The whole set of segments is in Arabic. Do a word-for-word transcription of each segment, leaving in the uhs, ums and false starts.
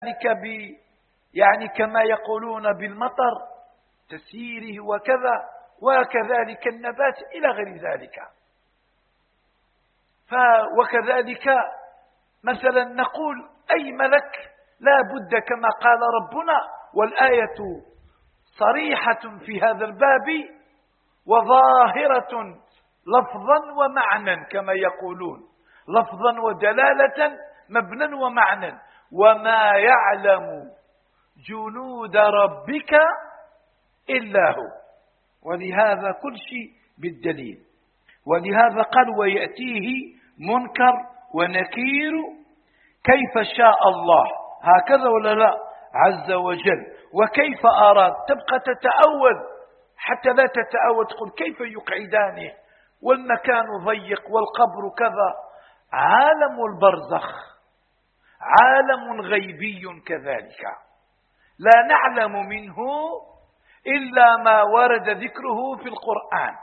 ذلك ب يعني كما يقولون بالمطر تسييره وكذا، وكذلك النبات إلى غير ذلك. وكذلك مثلا نقول أي ملك لا بد كما قال ربنا، والآية صريحة في هذا الباب وظاهرة لفظا ومعنى كما يقولون، لفظا ودلالة مبنى ومعنى. وما يعلم جنود ربك إلا هو. ولهذا كل شيء بالدليل. ولهذا قال ويأتيه منكر ونكير كيف شاء الله، هكذا ولا لا؟ عز وجل. وكيف أراد، تبقى تتأول حتى لا تتأول تقول كيف يقعدانه والمكان ضيق والقبر كذا. عالم البرزخ عالم غيبي كذلك، لا نعلم منه إلا ما ورد ذكره في القرآن،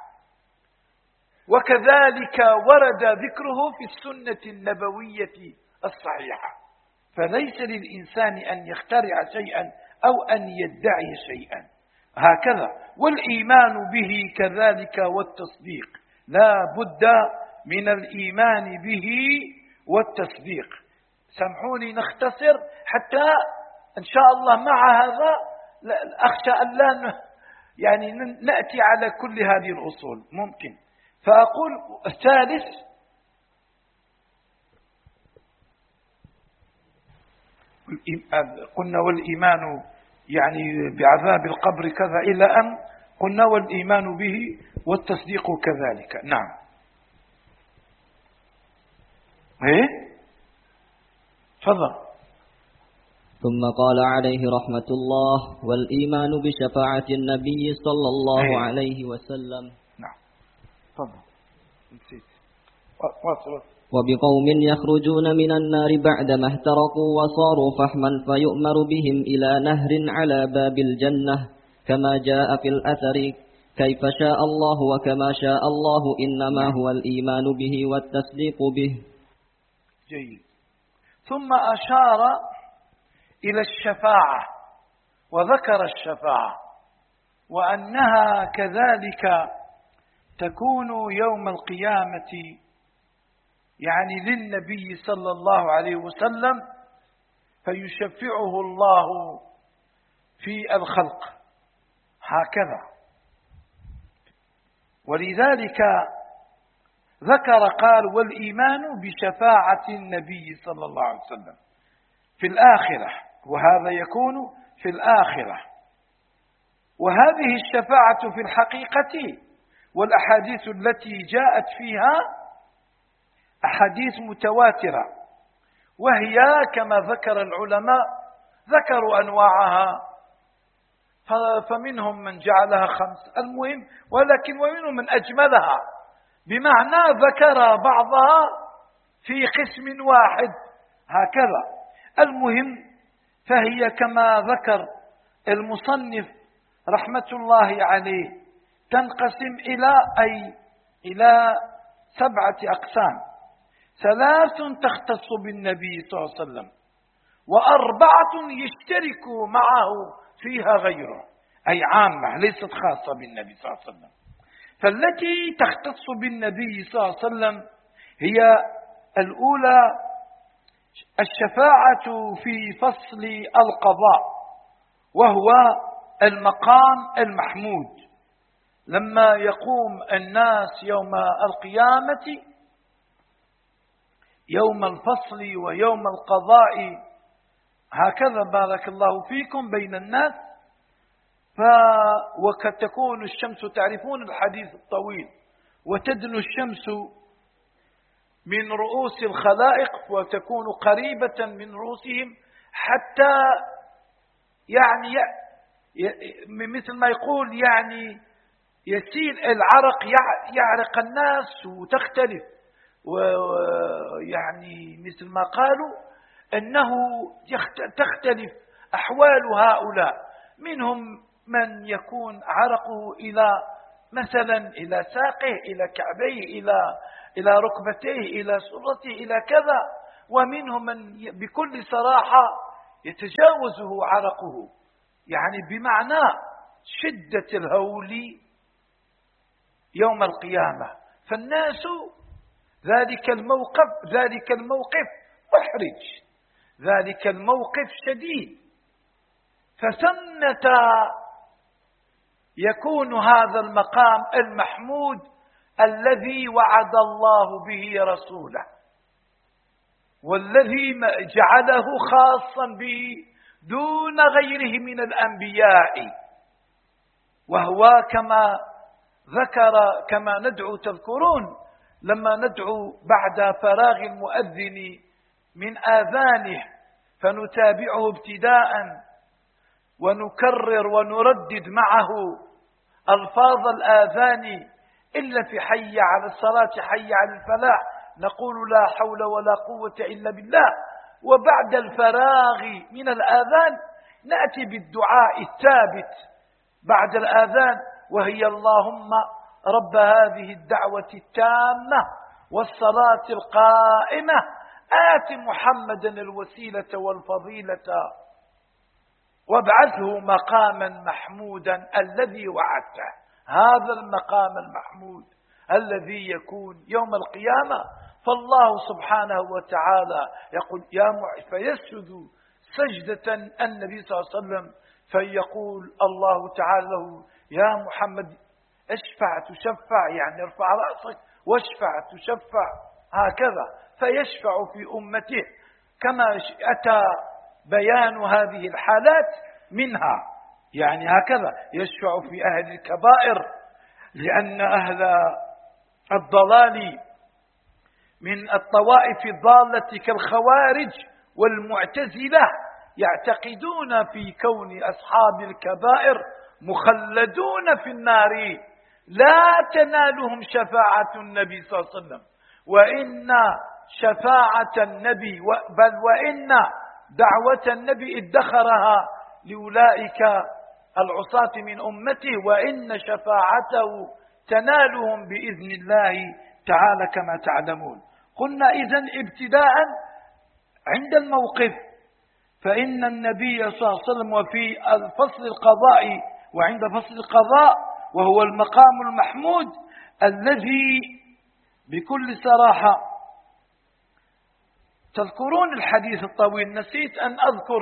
وكذلك ورد ذكره في السنة النبوية الصحيحة. فليس للإنسان أن يخترع شيئا أو أن يدعي شيئا، هكذا. والإيمان به كذلك والتصديق، لا بد من الإيمان به والتصديق. سامحوني نختصر حتى إن شاء الله مع هذا أخشى أن لا يعني نأتي على كل هذه الأصول ممكن. فأقول الثالث قلنا والإيمان يعني بعذاب القبر كذا إلى أن قلنا والإيمان به والتصديق كذلك. نعم. ايه تفضل. ثم قال عليه رحمة الله والإيمان بشفاعة النبي صلى الله ايه. عليه وسلم. نعم تفضل. نسيت. واصل. وبقوم يخرجون من النار بعدما احترقوا وصاروا فحما فيؤمر بهم إلى نهر على باب الجنة كما جاء في الأثر كيف شاء الله وكما شاء الله إنما هو الإيمان به والتصديق به. جيد. ثم أشار إلى الشفاعة وذكر الشفاعة وأنها كذلك تكون يوم القيامة يعني للنبي صلى الله عليه وسلم، فيشفعه الله في الخلق هكذا. ولذلك ذكر قال والإيمان بشفاعة النبي صلى الله عليه وسلم في الآخرة، وهذا يكون في الآخرة. وهذه الشفاعة في الحقيقة والأحاديث التي جاءت فيها أحاديث متواترة، وهي كما ذكر العلماء ذكروا أنواعها، فمنهم من جعلها خمس المهم، ولكن ومنهم من أجملها بمعنى ذكر بعضها في قسم واحد هكذا. المهم فهي كما ذكر المصنف رحمة الله عليه تنقسم إلى أي إلى سبعة أقسام: ثلاث تختص بالنبي صلى الله عليه وسلم، وأربعة يشترك معه فيها غيره، أي عامة ليست خاصة بالنبي صلى الله عليه وسلم. فالتي تختص بالنبي صلى الله عليه وسلم هي الأولى الشفاعة في فصل القضاء، وهو المقام المحمود لما يقوم الناس يوم القيامة يوم الفصل ويوم القضاء هكذا بارك الله فيكم بين الناس. ف وقد تكون الشمس، تعرفون الحديث الطويل، وتدنو الشمس من رؤوس الخلائق وتكون قريبة من رؤوسهم حتى يعني مثل ما يقول يعني يسيل العرق يعرق الناس وتختلف، ويعني مثل ما قالوا أنه تختلف أحوال هؤلاء، منهم من يكون عرقه إلى مثلا إلى ساقه إلى كعبيه إلى إلى ركبتيه إلى سرته إلى كذا، ومنهم من بكل صراحة يتجاوزه عرقه، يعني بمعنى شدة الهول يوم القيامة. فالناس ذلك الموقف ذلك الموقف محرج، ذلك الموقف شديد. فثمة يكون هذا المقام المحمود الذي وعد الله به رسوله، والذي جعله خاصا به دون غيره من الأنبياء، وهو كما ذكر كما ندعو تذكرون لما ندعو بعد فراغ المؤذن من آذانه فنتابعه ابتداء ونكرر ونردد معه ألفاظ الآذان إلا في حي على الصلاة حي على الفلاح نقول لا حول ولا قوة إلا بالله. وبعد الفراغ من الآذان نأتي بالدعاء الثابت بعد الآذان، وهي اللهم رب هذه الدعوة التامة والصلاة القائمة آت محمدا الوسيلة والفضيلة وابعثه مقاما محمودا الذي وعدته. هذا المقام المحمود الذي يكون يوم القيامة، فالله سبحانه وتعالى يقول يا مع فيسجد سجدة النبي صلى الله عليه وسلم فيقول الله تعالى له يا محمد اشفع تشفع، يعني ارفع رأسك واشفع تشفع، هكذا فيشفع في أمته كما أتى بيان هذه الحالات منها، يعني هكذا يشفع في أهل الكبائر، لأن أهل الضلال من الطوائف الضالة كالخوارج والمعتزلة يعتقدون في كون أصحاب الكبائر مخلدون في النار لا تنالهم شفاعة النبي صلى الله عليه وسلم، وإن شفاعة النبي بل وإن دعوة النبي ادخرها لأولئك العصاة من أمته، وإن شفاعته تنالهم بإذن الله تعالى كما تعلمون. قلنا إذن ابتداء عند الموقف فإن النبي صلى الله عليه وسلم وفي الفصل القضائي وعند فصل القضاء وهو المقام المحمود الذي بكل صراحة تذكرون الحديث الطويل، نسيت أن أذكر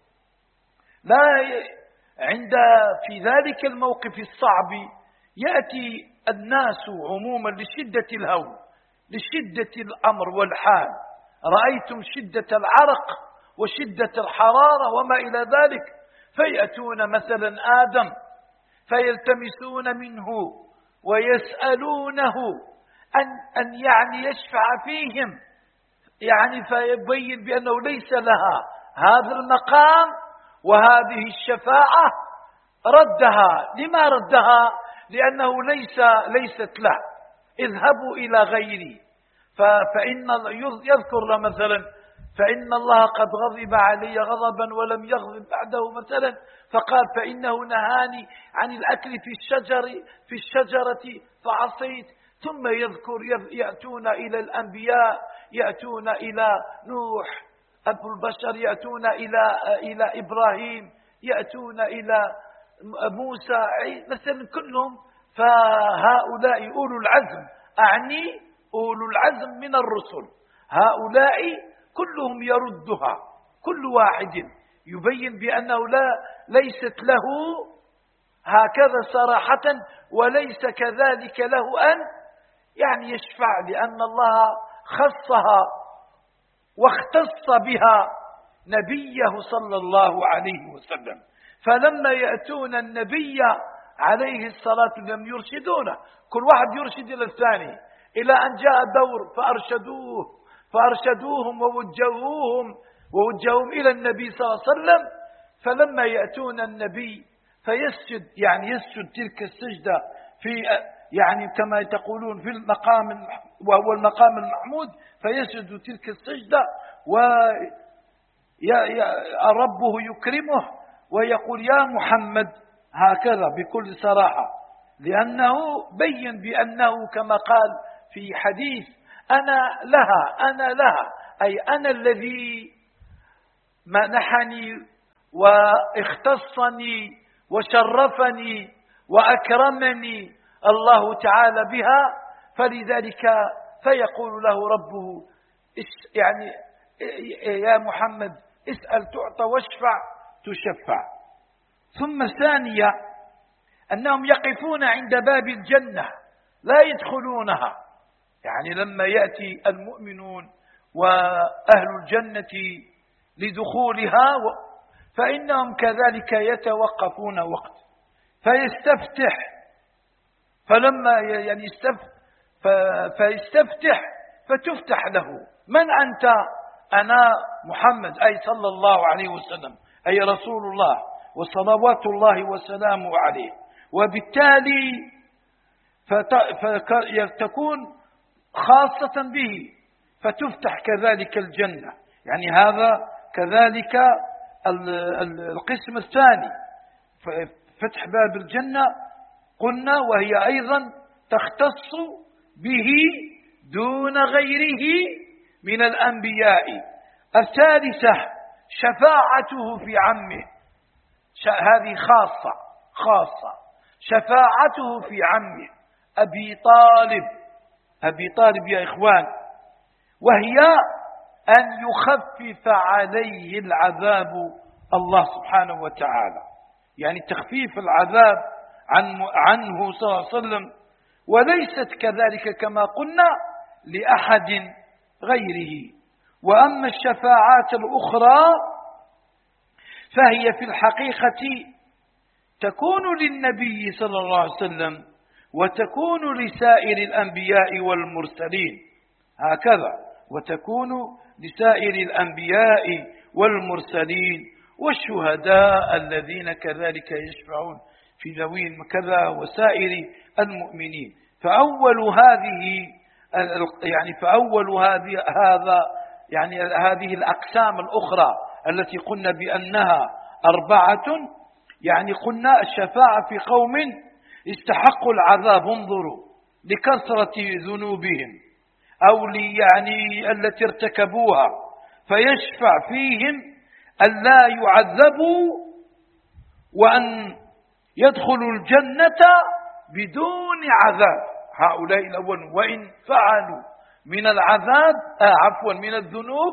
لا عند في ذلك الموقف الصعب يأتي الناس عموما لشدة الهول لشدة الأمر والحال، رأيتم شدة العرق وشدة الحرارة وما إلى ذلك، فيأتون مثلا آدم فيلتمسون منه ويسألونه أن, أن يعني يشفع فيهم، يعني فيبين بأنه ليس لها هذا المقام وهذه الشفاعة، ردها. لما ردها؟ لأنه ليس ليست له، اذهبوا إلى غيري. فإن يذكر مثلا فإن الله قد غضب علي غضبا ولم يغضب بعده مثلا، فقال فإنه نهاني عن الأكل في الشجر في الشجرة فعصيت. ثم يذكر يأتون إلى الأنبياء، يأتون إلى نوح أبو البشر، يأتون إلى إلى إبراهيم، يأتون إلى موسى مثلا كلهم. فهؤلاء أولو العزم، أعني أولو العزم من الرسل، هؤلاء كلهم يردها، كل واحد يبين بأنه لا ليست له هكذا صراحة، وليس كذلك له أن يعني يشفع، لأن الله خصها واختص بها نبيه صلى الله عليه وسلم. فلما يأتون النبي عليه الصلاة لم يرشدونه، كل واحد يرشد إلى الثاني، إلى أن جاء دور فأرشدوه فأرشدوهم ووجهوهم ووجههم إلى النبي صلى الله عليه وسلم. فلما يأتون النبي فيسجد، يعني يسجد تلك السجدة في يعني كما تقولون في المقام وهو المقام المحمود، فيسجد تلك السجدة وربه يكرمه ويقول يا محمد، هكذا بكل صراحة، لأنه بين بأنه كما قال في حديث أنا لها أنا لها، أي أنا الذي منحني واختصني وشرفني وأكرمني الله تعالى بها، فلذلك فيقول له ربه يعني يا محمد اسأل تعطى واشفع تشفع. ثم ثانيا أنهم يقفون عند باب الجنة لا يدخلونها، يعني لما يأتي المؤمنون وأهل الجنة لدخولها فإنهم كذلك يتوقفون وقت فيستفتح، فلما يعني يستفتح فيستفتح فتفتح له: من أنت؟ أنا محمد، أي صلى الله عليه وسلم، أي رسول الله وصلوات الله وسلامه عليه. وبالتالي فتكون خاصة به فتفتح كذلك الجنة. يعني هذا كذلك القسم الثاني، فتح باب الجنة قلنا وهي أيضا تختص به دون غيره من الأنبياء. الثالثة شفاعته في عمه، هذه خاصة خاصة شفاعته في عمه أبي طالب، أبي طالب يا إخوان، وهي أن يخفف عليه العذاب الله سبحانه وتعالى، يعني تخفيف العذاب عن عنه صلى الله عليه وسلم، وليست كذلك كما قلنا لأحد غيره. وأما الشفاعات الأخرى فهي في الحقيقة تكون للنبي صلى الله عليه وسلم وتكون لسائر الأنبياء والمرسلين، هكذا، وتكون لسائر الأنبياء والمرسلين والشهداء الذين كذلك يشفعون في ذوي كذا وسائر المؤمنين. فأول هذه يعني فأول هذه هذا يعني هذه الأقسام الأخرى التي قلنا بأنها أربعة، يعني قلنا الشفاعة في قوم استحقوا العذاب، انظروا لكثرة ذنوبهم أو لي يعني التي ارتكبوها، فيشفع فيهم أن لا يعذبوا وأن يدخلوا الجنة بدون عذاب. هؤلاء الأول وإن فعلوا من العذاب آه عفوا من الذنوب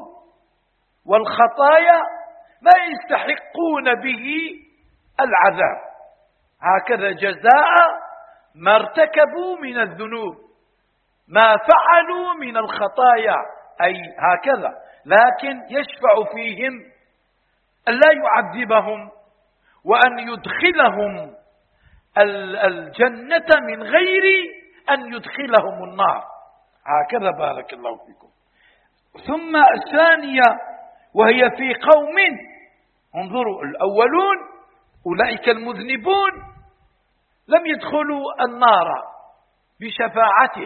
والخطايا ما يستحقون به العذاب، هكذا جزاء ما ارتكبوا من الذنوب، ما فعلوا من الخطايا، أي هكذا، لكن يشفع فيهم أن لا يعذبهم وأن يدخلهم الجنة من غير أن يدخلهم النار، هكذا بارك الله فيكم. ثم الثانية وهي في قوم، انظروا الأولون أولئك المذنبون لم يدخلوا النار بشفاعته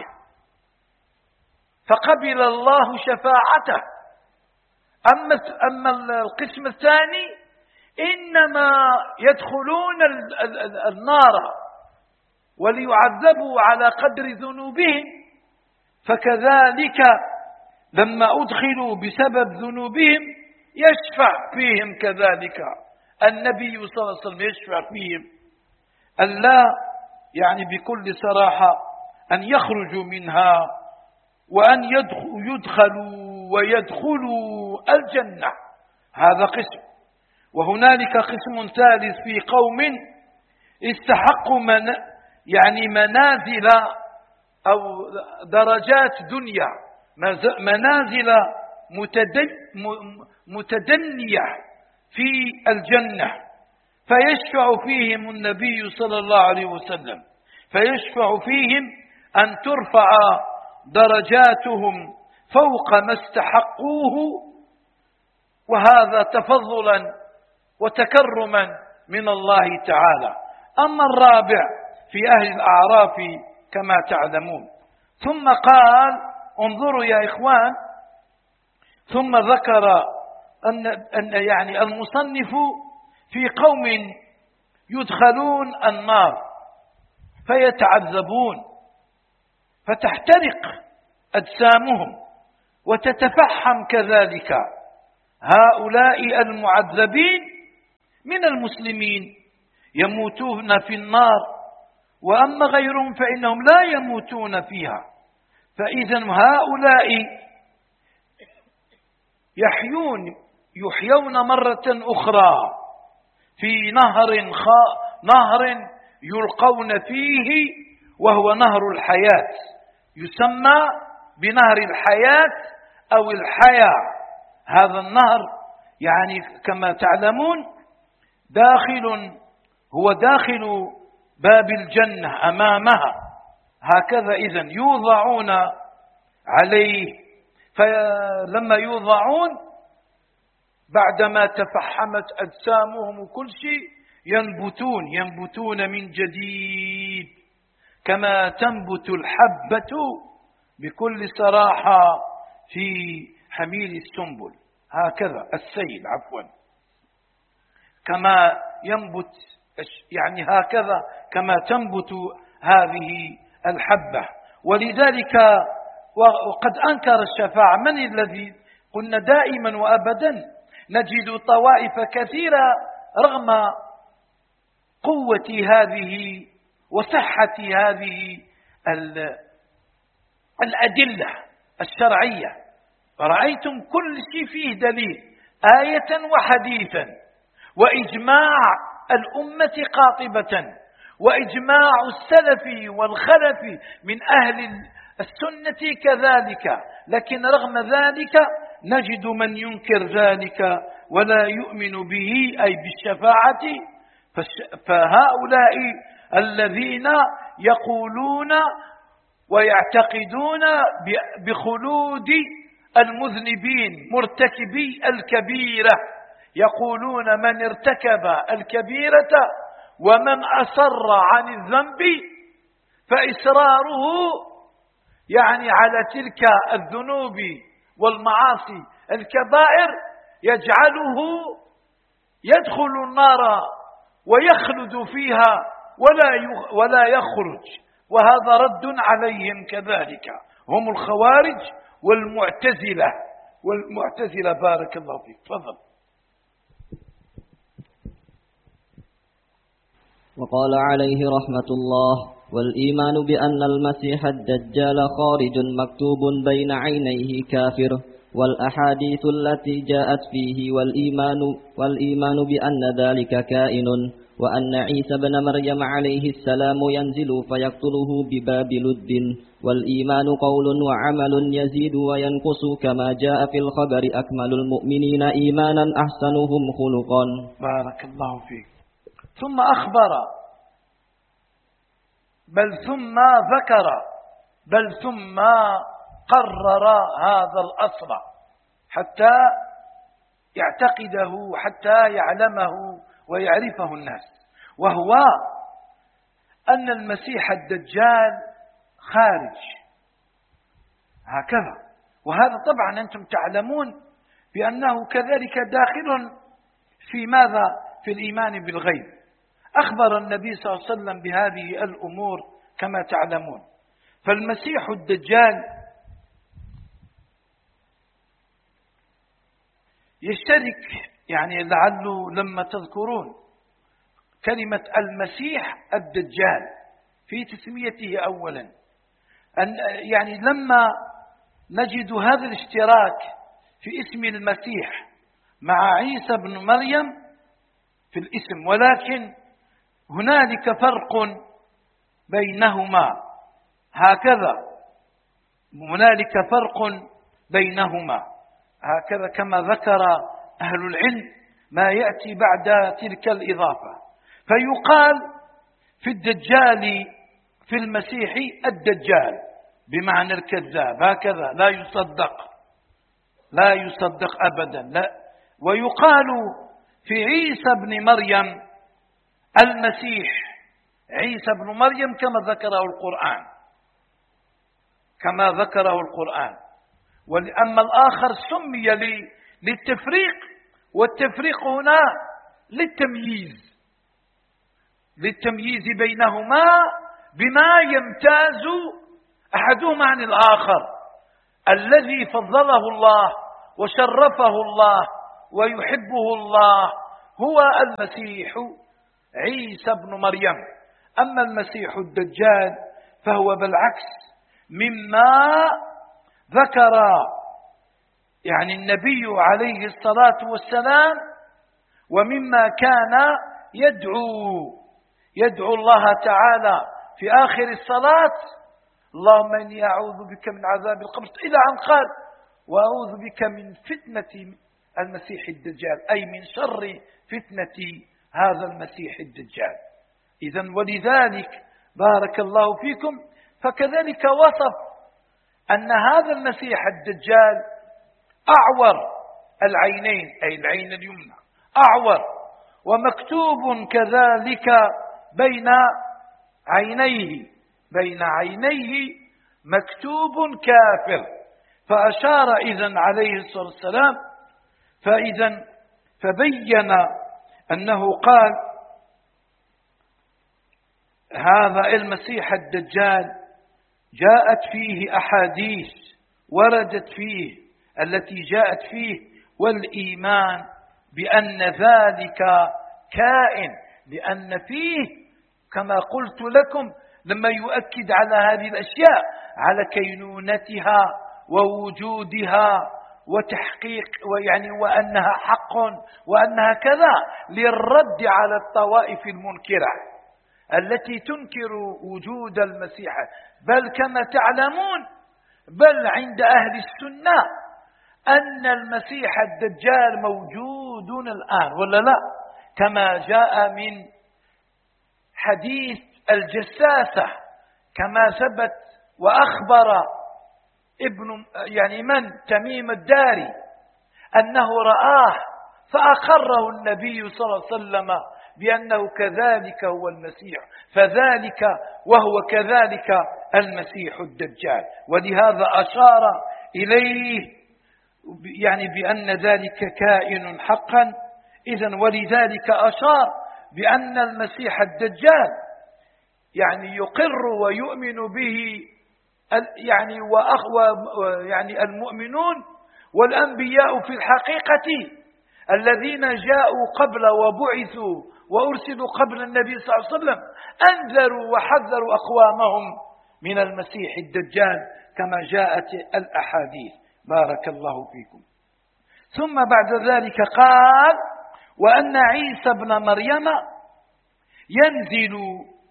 فقبل الله شفاعته. أما أما القسم الثاني إنما يدخلون النار وليعذبوا على قدر ذنوبهم، فكذلك لما أدخلوا بسبب ذنوبهم يشفع فيهم كذلك النبي صلى الله عليه وسلم، يشفع فيهم ألا يعني بكل صراحة أن يخرجوا منها وأن يدخلوا ويدخلوا الجنة، هذا قسم. وهنالك قسم ثالث في قوم استحقوا من يعني منازل أو درجات دنيا، منازل متدنية في الجنة، فيشفع فيهم النبي صلى الله عليه وسلم، فيشفع فيهم أن ترفع درجاتهم فوق ما استحقوه، وهذا تفضلا وتكرما من الله تعالى. أما الرابع في أهل الأعراف كما تعلمون. ثم قال انظروا يا إخوان، ثم ذكر أن, أن يعني المصنف في قوم يدخلون النار فيتعذبون فتحترق أجسامهم وتتفحم كذلك، هؤلاء المعذبين من المسلمين يموتون في النار، وأما غيرهم فإنهم لا يموتون فيها. فإذا هؤلاء يحيون يحيون مرة أخرى في نهر خا نهر يلقون فيه، وهو نهر الحياة، يسمى بنهر الحياة أو الحياة. هذا النهر يعني كما تعلمون داخل هو داخل باب الجنة أمامها، هكذا إذن يوضعون عليه. فلما يوضعون بعدما تفحمت أجسامهم وكل شيء ينبتون ينبتون من جديد، كما تنبت الحبة بكل صراحة في حميل السنبل، هكذا السيل عفوا كما ينبت، يعني هكذا كما تنبت هذه الحبة. ولذلك وقد أنكر الشفاعة. من الذي قلنا دائما وأبدا نجد طوائف كثيرة رغم قوة هذه وصحة هذه الأدلة الشرعية، رأيتم كل شيء فيه دليل، آية وحديثا، وإجماع الأمة قاطبة، وإجماع السلف والخلف من أهل السنة كذلك. لكن رغم ذلك نجد من ينكر ذلك ولا يؤمن به، أي بالشفاعة. فهؤلاء الذين يقولون ويعتقدون بخلود المذنبين مرتكبي الكبيرة، يقولون من ارتكب الكبيرة ومن أصر عن الذنب فإصراره يعني على تلك الذنوب والمعاصي الكبائر يجعله يدخل النار ويخلد فيها ولا ولا يخرج. وهذا رد عليهم كذلك، هم الخوارج والمعتزلة والمعتزلة بارك الله فيك. تفضل. وقال عليه رحمة الله: والإيمان بأن المسيح الدجال خارج مكتوب بين عينيه كافر، والأحاديث التي جاءت فيه، والإيمان, والإيمان بأن ذلك كائن، وأن عيسى بن مريم عليه السلام ينزل فيقتله بباب لد، والإيمان قول وعمل يزيد وينقص، كما جاء في الخبر: أكمل المؤمنين إيمانا أحسنهم خلقا. بارك الله فيك. ثم أخبر بل ثم ذكر بل ثم قرر هذا الأصل حتى يعتقده، حتى يعلمه ويعرفه الناس، وهو أن المسيح الدجال خارج هكذا. وهذا طبعا أنتم تعلمون بأنه كذلك داخل في ماذا؟ في الإيمان بالغيب. أخبر النبي صلى الله عليه وسلم بهذه الأمور كما تعلمون. فالمسيح الدجال يشترك، يعني لعله لما تذكرون كلمة المسيح الدجال في تسميته أولا، أن يعني لما نجد هذا الاشتراك في اسم المسيح مع عيسى بن مريم في الاسم، ولكن هنالك فرق بينهما، هكذا هنالك فرق بينهما هكذا كما ذكر أهل العلم ما يأتي بعد تلك الإضافة. فيقال في الدجال في المسيح الدجال بمعنى الكذاب، هكذا لا يصدق لا يصدق أبدا لا. ويقال في عيسى بن مريم المسيح عيسى بن مريم كما ذكره القرآن كما ذكره القرآن وأما الآخر سمي للتفريق، والتفريق هنا للتمييز للتمييز بينهما بما يمتاز أحدهما عن الآخر. الذي فضله الله وشرفه الله ويحبه الله هو المسيح عيسى بن مريم. أما المسيح الدجال فهو بالعكس مما ذكر يعني النبي عليه الصلاة والسلام، ومما كان يدعو يدعو الله تعالى في آخر الصلاة: اللهم إني أعوذ بك من عذاب القبر، إلى أن قال: وأعوذ بك من فتنة المسيح الدجال، أي من شر فتنة هذا المسيح الدجال. إذن ولذلك بارك الله فيكم، فكذلك وصف أن هذا المسيح الدجال أعور العينين، أي العين اليمنى أعور، ومكتوب كذلك بين عينيه بين عينيه مكتوب كافر. فأشار إذن عليه الصلاة والسلام، فإذن فبين أنه قال: هذا المسيح الدجال جاءت فيه أحاديث وردت فيه التي جاءت فيه والإيمان بأن ذلك كائن، لأن فيه كما قلت لكم لما يؤكد على هذه الأشياء على كينونتها ووجودها وتحقيق ويعني وأنها حق وأنها كذا، للرد على الطوائف المنكرة التي تنكر وجود المسيح. بل كما تعلمون، بل عند أهل السنة أن المسيح الدجال موجود الآن، ولا لا؟ كما جاء من حديث الجساسة، كما ثبت وأخبر ابن يعني من تميم الداري أنه رآه فأقره النبي صلى الله عليه وسلم بأنه كذلك هو المسيح، فذلك وهو كذلك المسيح الدجال. ولهذا أشار إليه يعني بأن ذلك كائن حقا. إذن ولذلك أشار بأن المسيح الدجال يعني يقر ويؤمن به يعني وأخوة يعني المؤمنون والأنبياء في الحقيقة الذين جاءوا قبل وبعثوا وأرسلوا قبل النبي صلى الله عليه وسلم، أنذروا وحذروا أقوامهم من المسيح الدجال كما جاءت الأحاديث. بارك الله فيكم. ثم بعد ذلك قال: وأن عيسى ابن مريم ينزل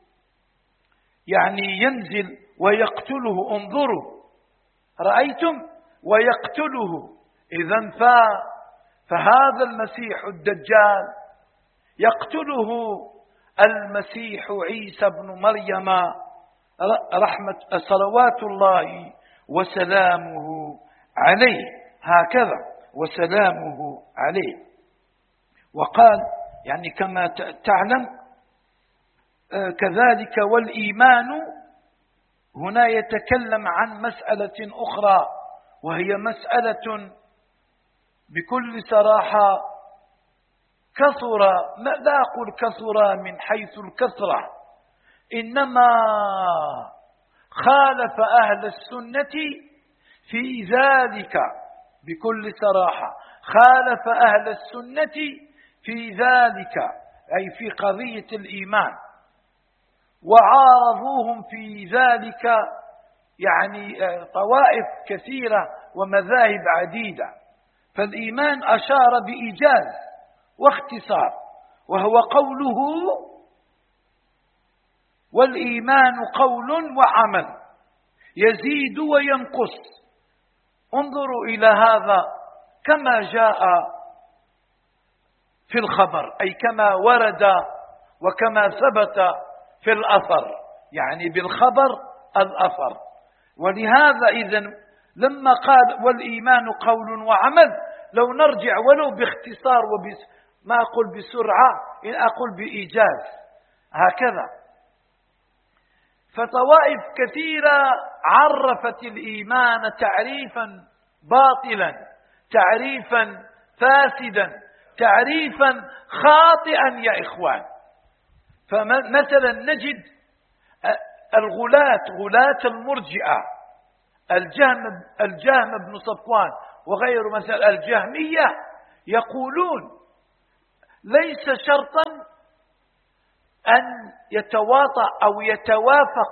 يعني ينزل ويقتله. انظروا، رأيتم؟ ويقتله. إذن فهذا المسيح الدجال يقتله المسيح عيسى بن مريم رحمة صلوات الله وسلامه عليه، هكذا وسلامه عليه. وقال يعني كما تعلم كذلك والإيمان هنا يتكلم عن مسألة أخرى، وهي مسألة بكل صراحة كثر، لا أقول كثر من حيث الكثرة، إنما خالف أهل السنة في ذلك بكل صراحة، خالف أهل السنة في ذلك أي في قضية الإيمان، وعارضوهم في ذلك يعني طوائف كثيرة ومذاهب عديدة. فالإيمان أشار بإيجاز واختصار، وهو قوله: والإيمان قول وعمل يزيد وينقص. انظروا إلى هذا كما جاء في الخبر، أي كما ورد وكما ثبت في الأثر، يعني بالخبر الأثر. ولهذا إذن لما قال والإيمان قول وعمل، لو نرجع ولو باختصار وبس ما أقول بسرعة، إن أقول بإيجاز هكذا. فطوائف كثيرة عرفت الإيمان تعريفا باطلا، تعريفا فاسدا، تعريفا خاطئا يا إخوان. فمثلا نجد الغلاة غلاة المرجئة، الجهم الجهم بن صفوان وغيره، مثل الجهمية، يقولون ليس شرطا أن يتواطأ أو يتوافق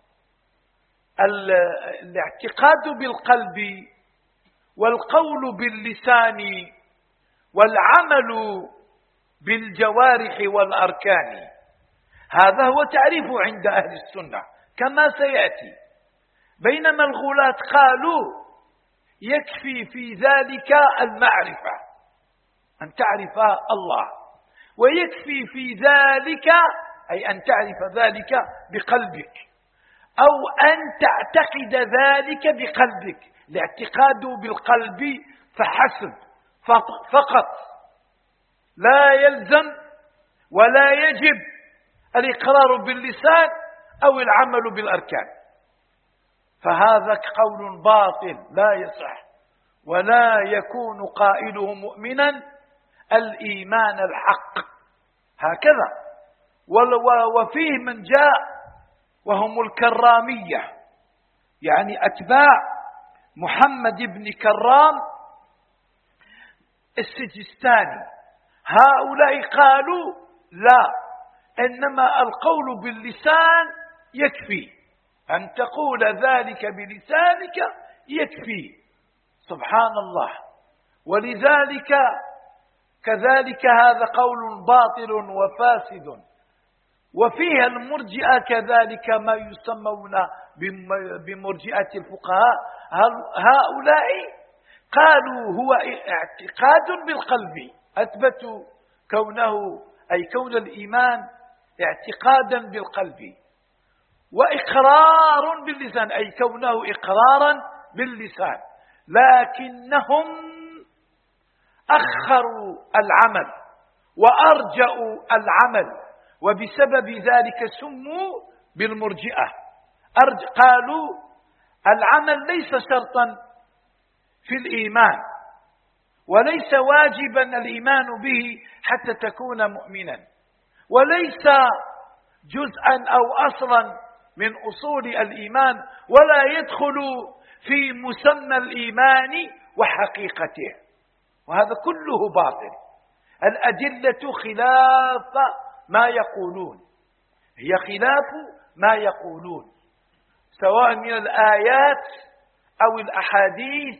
الاعتقاد بالقلب والقول باللسان والعمل بالجوارح والأركان. هذا هو تعريف عند أهل السنة كما سيأتي. بينما الغلاة قالوا يكفي في ذلك المعرفة، أن تعرف الله، ويكفي في ذلك أي أن تعرف ذلك بقلبك، أو أن تعتقد ذلك بقلبك. الاعتقاد بالقلب فحسب فقط، لا يلزم ولا يجب الإقرار باللسان أو العمل بالأركان. فهذا قول باطل لا يصح، ولا يكون قائله مؤمنا الإيمان الحق. هكذا. وفيه من جاء وهم الكرامية، يعني أتباع محمد بن كرام السجستاني. هؤلاء قالوا لا، إنما القول باللسان يكفي، أن تقول ذلك بلسانك يكفي. سبحان الله. ولذلك كذلك هذا قول باطل وفاسد. وفيها المرجئة كذلك ما يسمون بمرجئة الفقهاء. هؤلاء قالوا هو اعتقاد بالقلب، أثبتوا كونه أي كون الإيمان اعتقادا بالقلب، وإقرار باللسان أي كونه إقرارا باللسان، لكنهم أخروا العمل وأرجأوا العمل، وبسبب ذلك سموا بالمرجئة. قالوا العمل ليس شرطا في الإيمان، وليس واجبا الإيمان به حتى تكون مؤمنا، وليس جزءا أو أصلا من أصول الإيمان، ولا يدخل في مسمى الإيمان وحقيقته. وهذا كله باطل. الأدلة خلاف ما يقولون، هي خلاف ما يقولون، سواء من الآيات أو الأحاديث،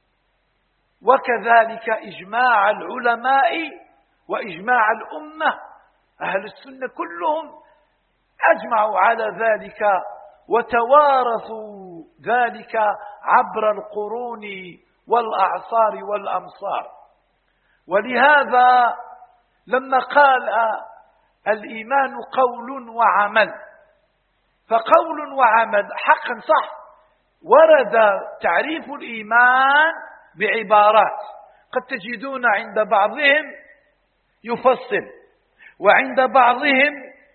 وكذلك إجماع العلماء وإجماع الأمة. أهل السنة كلهم أجمعوا على ذلك، وتوارثوا ذلك عبر القرون والأعصار والأمصار. ولهذا لما قال الإيمان قول وعمل، فقول وعمل حقا صح، ورد تعريف الإيمان بعبارات، قد تجدون عند بعضهم يفصل، وعند بعضهم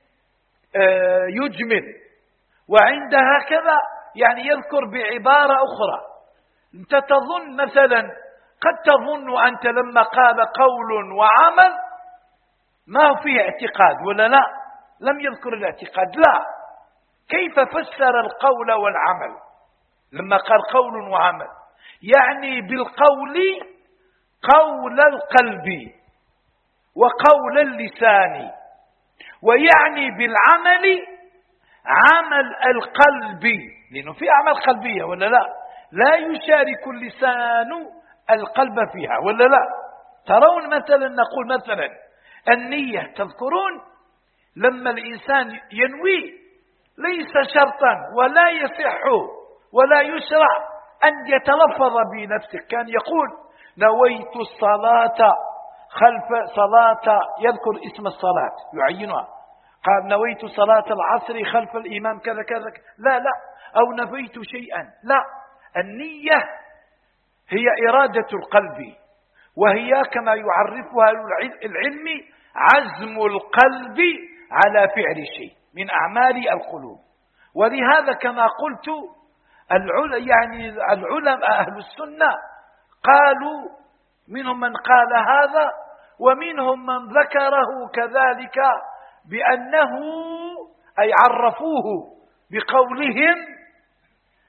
يجمل، وعند هكذا يعني يذكر بعبارة أخرى. أنت تظن مثلا، قد تظن أنت لما قال قول وعمل ما فيه اعتقاد ولا لا، لم يذكر الاعتقاد، لا، كيف فسر القول والعمل لما قال قول وعمل؟ يعني بالقول قول القلب وقول اللسان، ويعني بالعمل عمل القلب، لأنه في أعمال قلبية ولا لا، لا يشارك اللسان القلب فيها ولا لا. ترون مثلا، نقول مثلا النية، تذكرون لما الإنسان ينوي ليس شرطا ولا يصح ولا يشرع أن يتلفظ بنفسه. كان يقول نويت الصلاة خلف صلاة، يذكر اسم الصلاة يعينها، قال نويت صلاة العصر خلف الإمام كذا كذا، لا لا، أو نويت شيئا، لا. النية هي إرادة القلب، وهي كما يعرفها العلم عزم القلب على فعل شيء من أعمال القلوب. ولهذا كما قلت العلماء يعني العلماء أهل السنة قالوا، منهم من قال هذا ومنهم من ذكره كذلك بأنه أي عرفوه بقولهم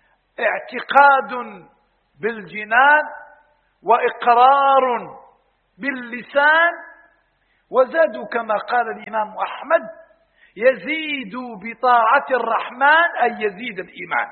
اعتقاد بالجنان وإقرار باللسان، وزادوا كما قال الإمام أحمد: يزيد بطاعة الرحمن، أي يزيد الإيمان،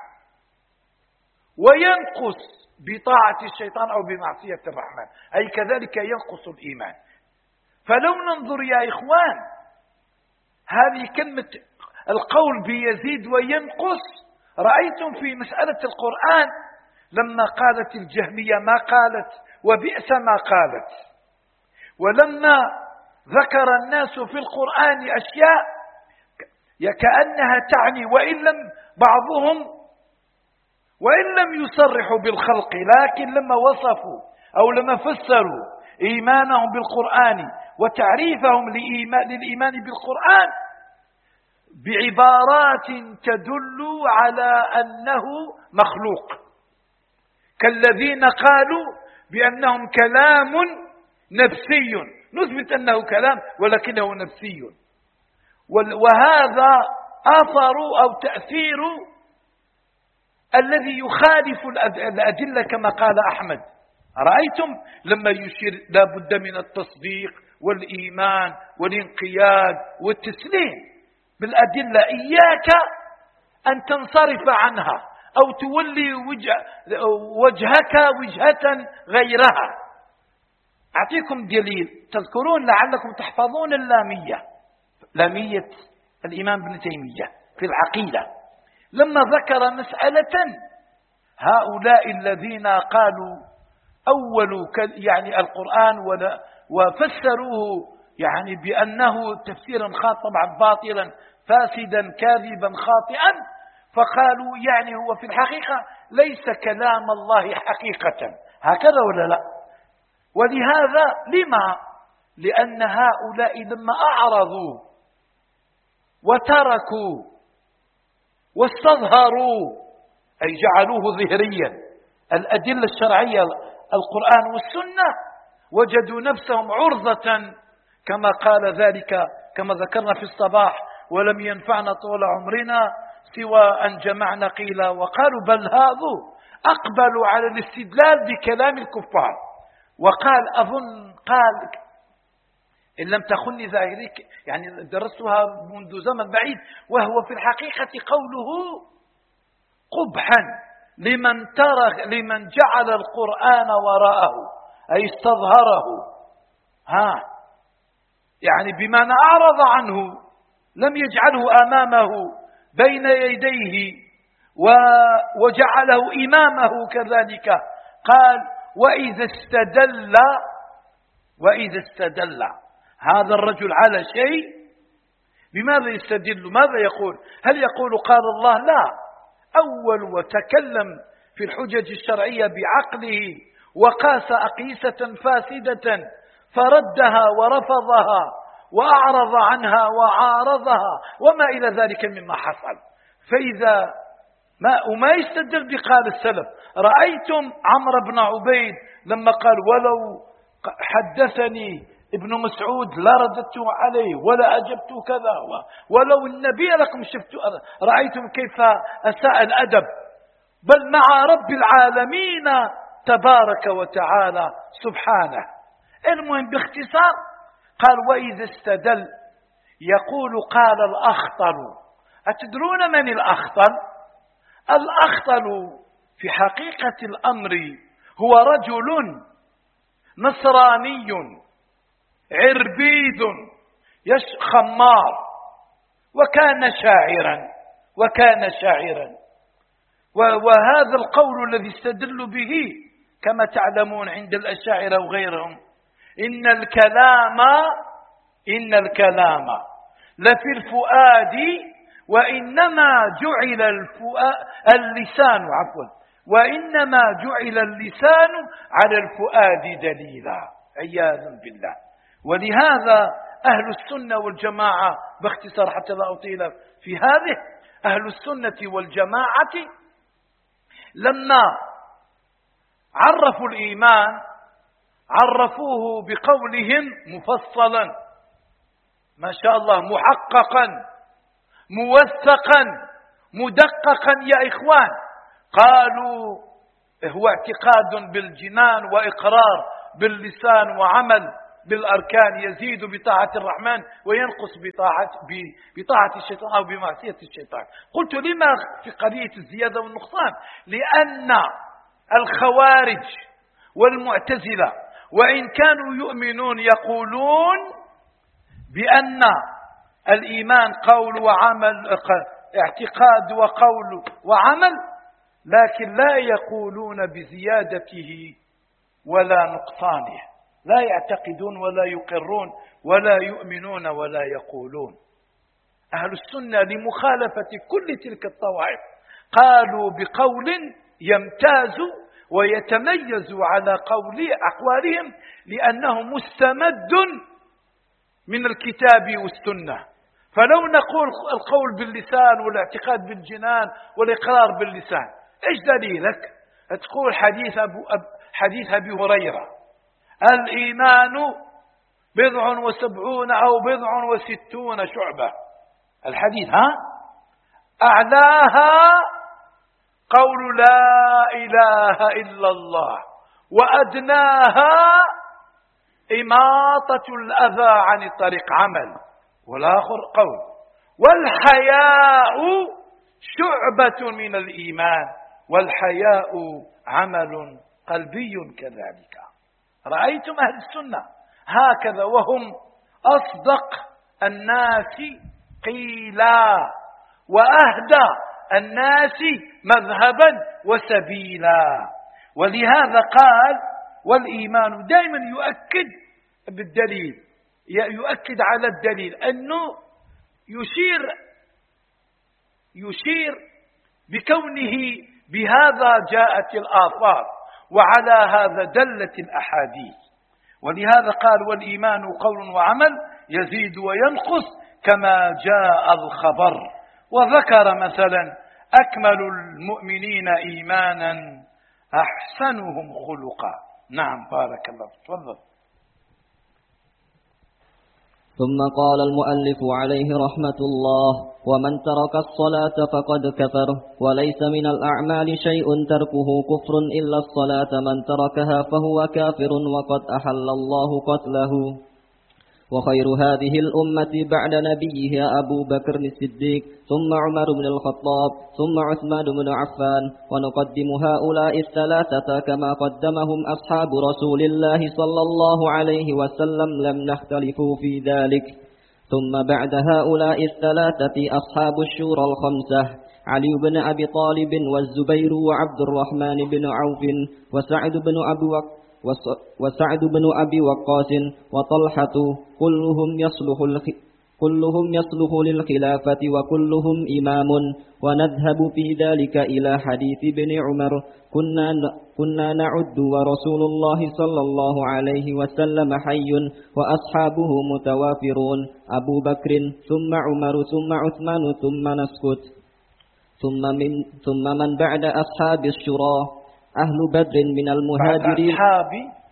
وينقص بطاعة الشيطان أو بمعصية الرحمن، أي كذلك ينقص الإيمان. فلو ننظر يا إخوان، هذه كلمة القول بيزيد وينقص، رأيتم في مسألة القرآن لما قالت الجهمية ما قالت وبئس ما قالت، ولما ذكر الناس في القرآن أشياء كأنها تعني، وإن لم بعضهم وإن لم يصرحوا بالخلق، لكن لما وصفوا أو لما فسروا إيمانهم بالقرآن وتعريفهم للإيمان بالقرآن بعبارات تدل على أنه مخلوق، كالذين قالوا بأنهم كلام نفسي، نثبت أنه كلام ولكنه نفسي، وهذا أثر أو تأثير الذي يخالف الأدلة كما قال أحمد. رأيتم لما يشير لا بد من التصديق والإيمان والانقياد والتسليم بالأدلة، إياك أن تنصرف عنها أو تولي وجه وجهك وجهة غيرها. أعطيكم دليل، تذكرون لعلكم تحفظون اللامية، لامية الإمام ابن تيمية في العقيدة، لما ذكر مسألة هؤلاء الذين قالوا أول يعني القرآن وفسروه يعني بأنه تفسيرا خاطئا طبعا باطلا فاسدا كاذبا خاطئا، فقالوا يعني هو في الحقيقة ليس كلام الله حقيقة، هكذا ولا لا؟ ولهذا لما؟ لأن هؤلاء لما أعرضوا وتركوا واستظهروا أي جعلوه ظهريا الأدلة الشرعية القرآن والسنة، وجدوا نفسهم عرضة كما قال ذلك كما ذكرنا في الصباح: ولم ينفعنا طول عمرنا سوى أن جمعنا قيلا وقالوا، بل هذو أقبلوا على الاستدلال بكلام الكفار. وقال أظن قال إن لم تخني ذلك يعني درستها منذ زمن بعيد، وهو في الحقيقة قوله قبحا لمن ترك لمن جعل القرآن وراءه، أي استظهره، ها يعني بمعنى أعرض عنه، لم يجعله أمامه بين يديه وجعله إمامه كذلك. قال: وإذا استدل وإذا استدل هذا الرجل على شيء، بماذا يستدل؟ ماذا يقول؟ هل يقول قال الله؟ لا، أول وتكلم في الحجج الشرعية بعقله وقاس أقيسة فاسدة فردها ورفضها وأعرض عنها وعارضها وما إلى ذلك مما حصل. فإذا ما وما يستدل بقال السلف. رأيتم عمرو بن عبيد لما قال: ولو حدثني ابن مسعود لا رددت عليه ولا أجبت كذا، ولو النبي لكم شفت. رأيتم كيف أساء الأدب، بل مع رب العالمين تبارك وتعالى سبحانه. المهم باختصار قال: وإذا استدل يقول قال الأخطل. أتدرون من الأخطل؟ الأخطل في حقيقة الأمر هو رجل نصراني عربيد خمار، وكان شاعرا وكان شاعرا وهذا القول الذي استدل به كما تعلمون عند الأشاعرة وغيرهم: إن الكلام إن الكلام لفي الفؤاد وإنما جعل الفؤاد اللسان عفوا وإنما جعل اللسان على الفؤاد دليلا، عياذا بالله. ولهذا أهل السنة والجماعة باختصار حتى لا أطيل في هذه، أهل السنة والجماعة لما عرفوا الإيمان عرفوه بقولهم مفصلا ما شاء الله، محققا موثقا مدققا يا إخوان. قالوا هو اعتقاد بالجنان وإقرار باللسان وعمل بالأركان يزيد بطاعة الرحمن وينقص بطاعة, بطاعة الشيطان أو بمعصية الشيطان. قلت لما في قضية الزيادة والنقصان؟ لأن الخوارج والمعتزلة وإن كانوا يؤمنون يقولون بأن الإيمان قول وعمل، اعتقاد وقول وعمل، لكن لا يقولون بزيادته ولا نقصانه، لا يعتقدون ولا يقرون ولا يؤمنون ولا يقولون. أهل السنة لمخالفة كل تلك الطوائف قالوا بقول يمتاز ويتميز على قول أقوالهم لأنه مستمد من الكتاب والسنة. فلو نقول القول باللسان والاعتقاد بالجنان والإقرار باللسان، إيش دليلك؟ تقول حديث أبو حديث أبي هريرة الإيمان بضع وسبعون أو بضع وستون شعبة، الحديث ها أعلاها قول لا إله إلا الله وأدناها إماطة الأذى عن الطريق عمل، والآخر قول. والحياء شعبة من الإيمان والحياء عمل قلبي كذلك. رأيتم أهل السنة هكذا وهم أصدق الناس قيلا وأهدى الناس مذهبا وسبيلا. ولهذا قال والإيمان دائما يؤكد بالدليل، يؤكد على الدليل أنه يشير يشير بكونه بهذا جاءت الآثار وعلى هذا دلت الأحاديث. ولهذا قال والإيمان قول وعمل يزيد وينقص كما جاء الخبر. وذكر مثلا أكمل المؤمنين إيمانا أحسنهم خلقا. نعم بارك الله، تفضل. ثم قال المؤلف عليه رحمة الله ومن ترك الصلاة فقد كفر، وليس من الأعمال شيء تركه كفر إلا الصلاة، من تركها فهو كافر وقد أحل الله قتله. وخير هذه الأمة بعد نبيها أبو بكر الصديق ثم عمر بن الخطاب ثم عثمان بن عفان، ونقدم هؤلاء الثلاثة كما قدمهم أصحاب رسول الله صلى الله عليه وسلم، لم نختلفوا في ذلك. ثم بعد هؤلاء الثلاثة أصحاب الشورى الخمسة علي بن أبي طالب والزبير وعبد الرحمن بن عوف وسعد بن أبي وقاص وسعد بن أبي وقاص وطلحة، كلهم يصلح كلهم يصلح للخلافة وكلهم إمام. ونذهب في ذلك إلى حديث ابن عمر كنا كنا نعد ورسول الله صلى الله عليه وسلم حي وأصحابه متوافرون، أبو بكر ثم عمر ثم عثمان ثم نسكت. ثم من ثم من بعد أصحاب الشورى أهل بدر من المهاجرين. أصحاب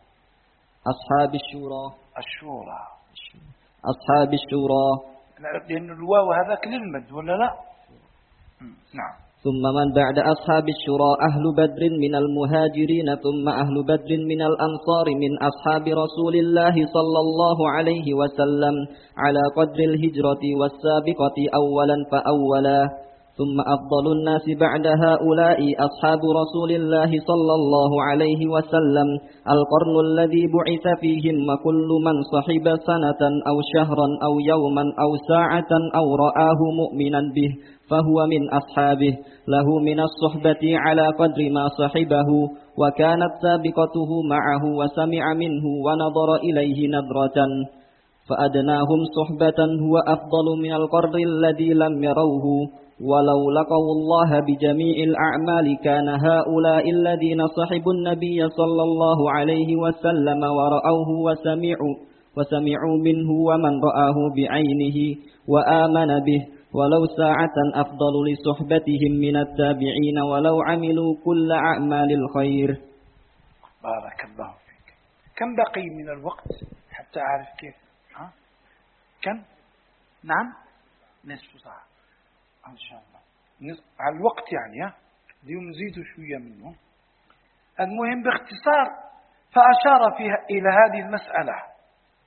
أصحاب الشورى الشورى أصحاب الشورى لأن الواو هذاك للمد ولا لا؟ نعم. ثم من بعد أصحاب الشورى أهل بدر من المهاجرين ثم أهل بدر من الأنصار من أصحاب رسول الله صلى الله عليه وسلم على قدر الهجرة والسابقة أولا فأولا. ثم أفضل الناس بعد هؤلاء أصحاب رسول الله صلى الله عليه وسلم، القرن الذي بعث فيهم، وكل من صحب سنة أو شهرا أو يوما أو ساعة أو رآه مؤمنا به فهو من أصحابه، له من الصحبة على قدر ما صحبه، وكانت سابقته معه وسمع منه ونظر إليه نظرة، فأدناهم صحبة هو أفضل من القرن الذي لم يروه. ولو لقوا الله بجميع الأعمال كان هؤلاء الذين صحبوا النبي صلى الله عليه وسلم ورأوه وسمعوا, وسمعوا منه ومن رآه بعينه وآمن به ولو ساعة أفضل لصحبتهم من التابعين ولو عملوا كل أعمال الخير. بارك الله فيك. كم بقي من الوقت حتى أعرف كيف؟ ها؟ كم؟ نعم نصف ساعة إن شاء الله على الوقت يعني، ها اليوم نزيد شوية منه. المهم باختصار فأشار فيها إلى هذه المسألة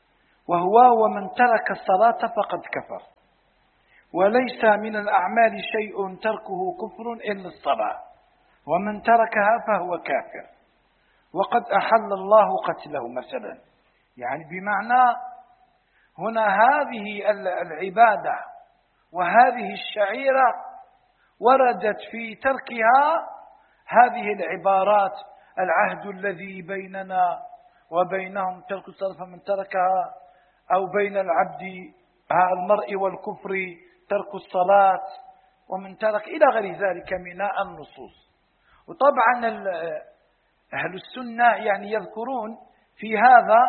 وهو ومن ترك الصلاة فقد كفر، وليس من الأعمال شيء تركه كفر إلا الصلاة، ومن تركها فهو كافر، وقد أحل الله قتله مثلا. يعني بمعنى هنا هذه العبادة وهذه الشعيرة وردت في تركها هذه العبارات: العهد الذي بيننا وبينهم ترك الصلاة فمن تركها، أو بين العبد المرء والكفر ترك الصلاة، ومن ترك إلى غير ذلك من النصوص. وطبعا أهل السنة يعني يذكرون في هذا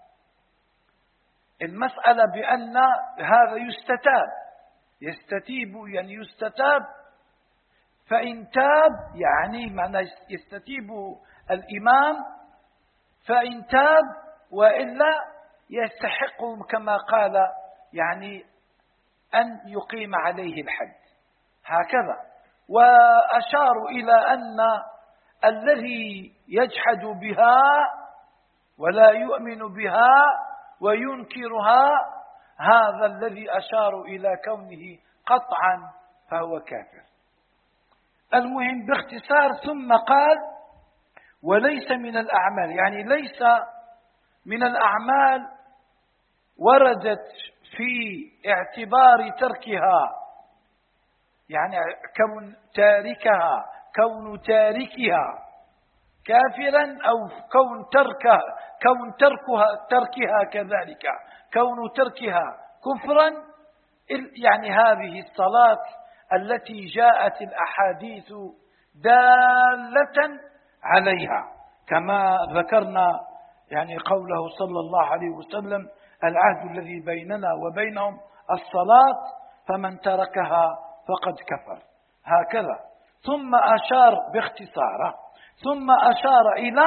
المسألة بأن هذا يستتاب، يستتيب يعني يستتاب، فإن تاب يعني معنى يستتيب الإمام، فإن تاب وإلا يستحق كما قال يعني أن يقيم عليه الحد هكذا. وأشاروا إلى أن الذي يجحد بها ولا يؤمن بها وينكرها هذا الذي أشاروا إلى كونه قطعا فهو كافر. المهم باختصار، ثم قال: وليس من الأعمال، يعني ليس من الأعمال وردت في اعتبار تركها، يعني كون تاركها كون تاركها كافرا، أو كون تركها كون تركها تركها كذلك كون تركها كفرا، يعني هذه الصلاة التي جاءت الأحاديث دالة عليها، كما ذكرنا يعني قوله صلى الله عليه وسلم: العهد الذي بيننا وبينهم الصلاة فمن تركها فقد كفر، هكذا. ثم أشار باختصاره، ثم أشار إلى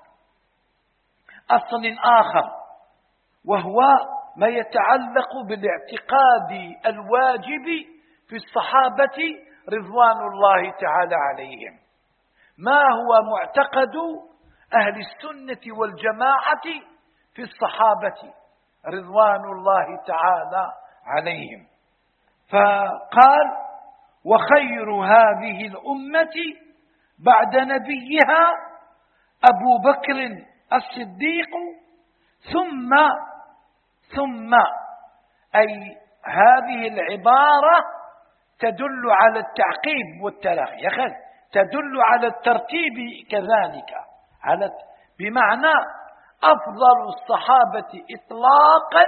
أصل آخر، وهو ما يتعلق بالاعتقاد الواجب في الصحابة رضوان الله تعالى عليهم. ما هو معتقد أهل السنة والجماعة في الصحابة رضوان الله تعالى عليهم؟ فقال: وخير هذه الأمة بعد نبيها أبو بكر الصديق، ثم ثم أي هذه العبارة تدل على التعقيب والتراخي، يا أخي تدل على الترتيب كذلك، على بمعنى أفضل الصحابة إطلاقا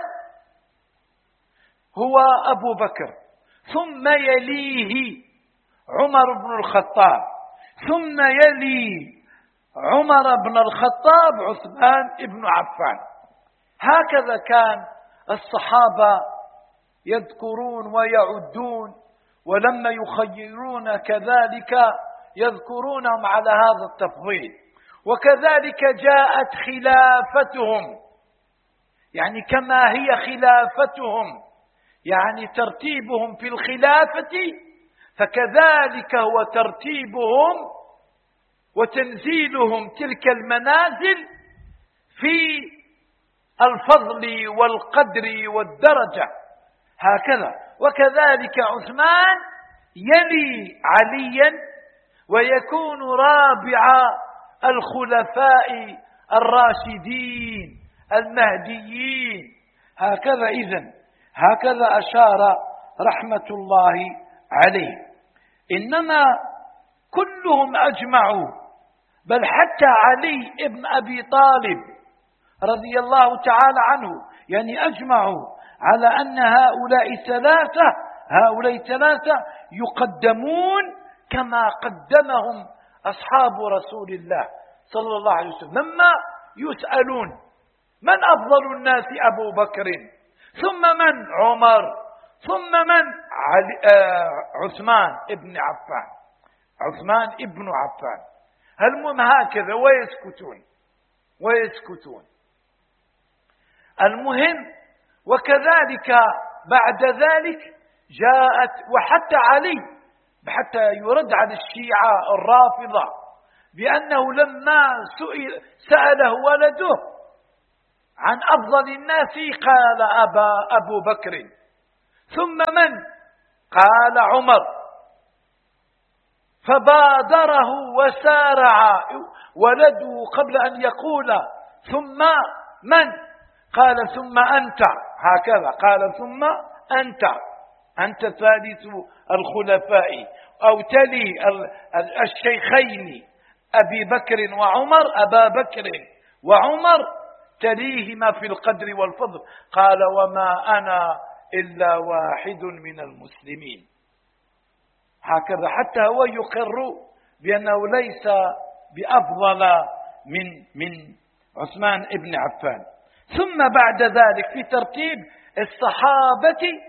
هو أبو بكر، ثم يليه عمر بن الخطاب، ثم يلي عمر بن الخطاب عثمان بن عفان. هكذا كان الصحابة يذكرون ويعدون، ولما يخيرون كذلك يذكرونهم على هذا التفضيل. وكذلك جاءت خلافتهم، يعني كما هي خلافتهم يعني ترتيبهم في الخلافة، فكذلك هو ترتيبهم وتنزيلهم تلك المنازل في الفضل والقدر والدرجة هكذا. وكذلك عثمان يلي عليا ويكون رابع الخلفاء الراشدين المهديين هكذا. إذن هكذا أشار رحمة الله عليه. إنما كلهم أجمعوا، بل حتى علي ابن أبي طالب رضي الله تعالى عنه يعني أجمعوا على أن هؤلاء ثلاثة هؤلاء ثلاثة يقدمون كما قدمهم أصحاب رسول الله صلى الله عليه وسلم. لما يسألون من أفضل الناس أبو بكر، ثم من عمر، ثم من علي آه عثمان ابن عفان عثمان ابن عفان المهم هكذا، ويسكتون ويسكتون المهم. وكذلك بعد ذلك جاءت، وحتى علي، حتى يرد على الشيعة الرافضة بأنه لما سئل سأله ولده عن أفضل الناس قال أبا أبو بكر، ثم من؟ قال عمر، فبادره وسارع ولده قبل أن يقول ثم من؟ قال ثم أنت، هكذا قال ثم أنت، أنت ثالث الخلفاء أو تلي الشيخين أبي بكر وعمر، أبا بكر وعمر تليهما في القدر والفضل. قال وما أنا إلا واحد من المسلمين. هكذا حتى هو يقر بأنه ليس بأفضل من من عثمان بن عفان. ثم بعد ذلك في ترتيب الصحابة